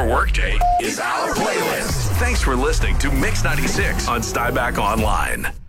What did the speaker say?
your workday is our playlist. Thanks for listening to Mix 96 on Stuyback Online.